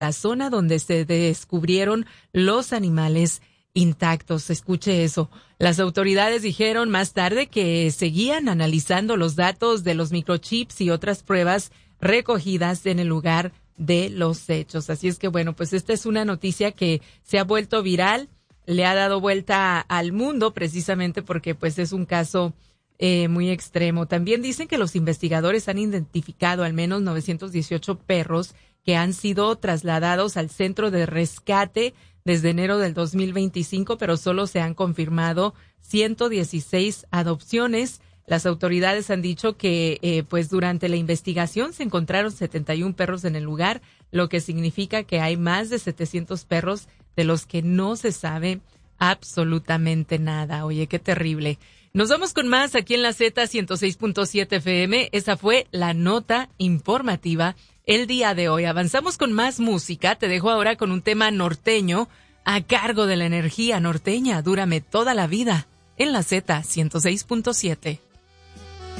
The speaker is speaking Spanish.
la zona donde se descubrieron los animales intactos. Escuche eso. Las autoridades dijeron más tarde que seguían analizando los datos de los microchips y otras pruebas recogidas en el lugar de los hechos. Así es que bueno, pues esta es una noticia que se ha vuelto viral, le ha dado vuelta al mundo precisamente porque pues es un caso muy extremo. También dicen que los investigadores han identificado al menos 918 perros que han sido trasladados al centro de rescate desde enero del 2025, pero solo se han confirmado 116 adopciones. Las autoridades han dicho que pues durante la investigación se encontraron 71 perros en el lugar, lo que significa que hay más de 700 perros de los que no se sabe absolutamente nada. Oye, qué terrible. Nos vamos con más aquí en la Z106.7 FM. Esa fue la nota informativa el día de hoy. Avanzamos con más música. Te dejo ahora con un tema norteño a cargo de la energía norteña. Dúrame toda la vida en la Z106.7.